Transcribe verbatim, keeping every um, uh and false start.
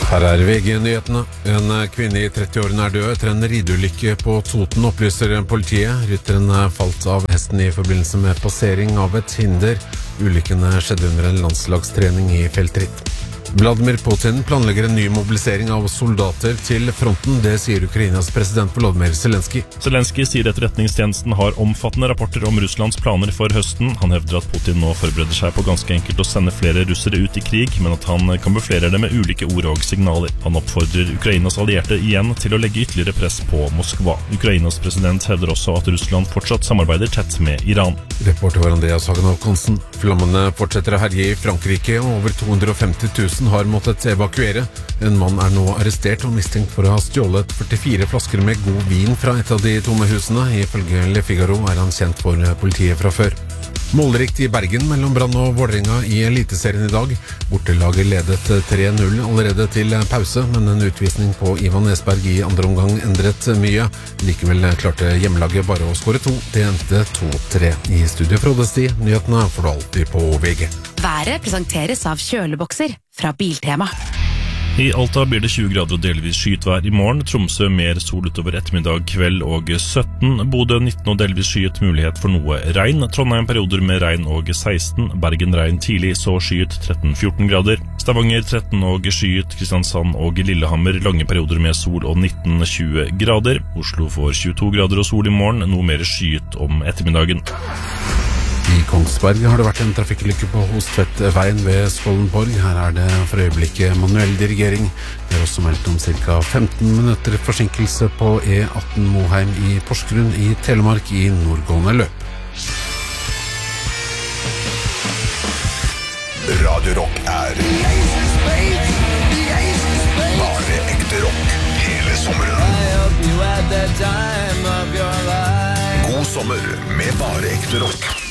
Her er V G-nyhetene. En kvinne i trettiårene er død etter en rideulykke på Toten, opplyser politiet. Rytteren falt av hesten i forbindelse med passering av et hinder. Ulykken skjedde under en landslagstrening i feltritt. Vladimir Putin planlegger en ny mobilisering av soldater til fronten. Det sier Ukrainas president Volodymyr Zelensky. Zelensky sier etterretningstjenesten har omfattende rapporter om Russlands planer for høsten. Han hevder at Putin nå forbereder seg på ganske enkelt å sende flere russere ut i krig, men at han kamuflerer det med ulike ord og signaler. Han oppfordrer Ukrainas allierte igjen til å legge ytterligere press på Moskva. Ukrainas president hevder også at Russland fortsatt samarbeider tett med Iran. Reporter var Andreas Hagenhoff Konsen. Flammene fortsetter å herje i Frankrike, og over to hundre og femti tusen har måttet evakuere. En mann er nå arrestert og mistenkt for å ha stjålet førtifire flasker med god vin fra et av de tomme husene. Ifølge Le Figaro er han kjent for politiet fra før. Målrikt i Bergen mellom Brann og Vålerenga i Eliteserien i dag. Bortelaget ledet tre null allerede til pause, men en utvisning på Ivan Esberg i andre omgang endret mye. Likevel klarte hjemmelaget bare å skåre to. Det endte to tre. I studio fra Odesti, nyhetene får du alltid på V G. Været presenteres av kjølebokser fra Biltema. I Alta blir det tjue grader og delvis skyet vær i morgen. Tromsø mer sol utover ettermiddag, kveld og sytten. Bodø nitten og delvis skyet, mulighet for noe regn. Trondheim perioder med regn og seksten. Bergen regn tidlig, så skyet tretten fjorten grader. Stavanger tretten og skyet. Kristiansand og Lillehammer lange perioder med sol og nitten tjue grader. Oslo får tjueto grader og sol i morgen, noe mer skyet om ettermiddagen. I Kongsberg har det vært en trafikkulykke på Hostvedtveien ved Skollenborg. Her er det for øyeblikket manuell dirigering. Det er også meldt om ca. femten minutter forsinkelse på E atten Moheim i Porsgrunn i Telemark i nordgående løp. Radio Rock er bare ekte rock hele sommeren. God sommer med bare ekte rock.